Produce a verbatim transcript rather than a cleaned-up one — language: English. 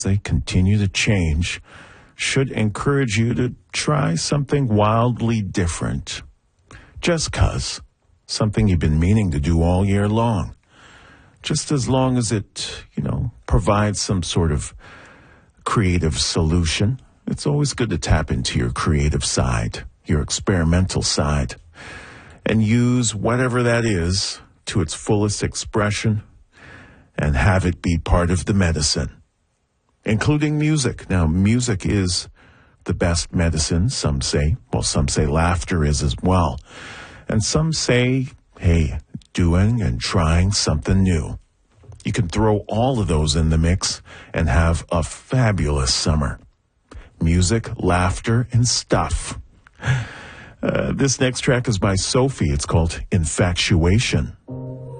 they continue to change should encourage you to try something wildly different. Just 'cause. Something you've been meaning to do all year long. Just as long as it, you know, provides some sort of creative solution. It's always good to tap into your creative side, your experimental side, and use whatever that is to its fullest expression and have it be part of the medicine, including music. Now, music is the best medicine, some say. Well, some say laughter is as well. And some say, hey, doing and trying something new. You can throw all of those in the mix and have a fabulous summer. Music, laughter, and stuff. Uh, this next track is by Sophie. It's called Infatuation.